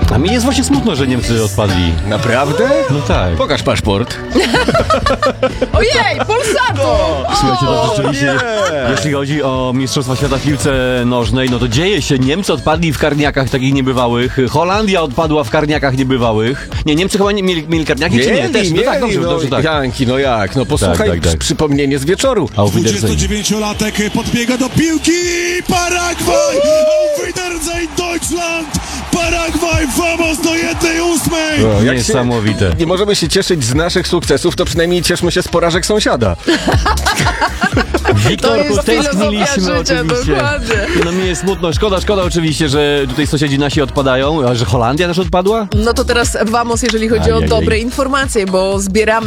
A mi jest właśnie smutno, że Niemcy odpadli. Naprawdę? No tak. Pokaż paszport. Ojej, Polsatu! Słuchajcie, no rzeczywiście, jeśli chodzi o Mistrzostwa Świata w piłce nożnej, no to dzieje się. Niemcy odpadli w karniakach takich niebywałych. Holandia odpadła w karniakach niebywałych. Nie, Niemcy chyba nie mieli karniaki, czy nie? Też, no tak, dobrze, tak. Janki, no jak? No posłuchaj, Tak. przypomnienie z wieczoru. Auf Wiedersehen. 29-latek podbiega do piłki. Paragwaj! Auf Wiedersehen Deutschland! Paragwaj, vamos do 1/8! No, jak Niesamowite. nie możemy się cieszyć z naszych sukcesów, to przynajmniej cieszmy się z porażek sąsiada. Wiktorku, jest tęskniliśmy filozofia życia, oczywiście. dokładnie. No mi jest smutno, szkoda oczywiście, że tutaj sąsiedzi nasi odpadają, a że Holandia też odpadła? No to teraz vamos, jeżeli chodzi o Ajajaj. dobre informacje, bo zbieramy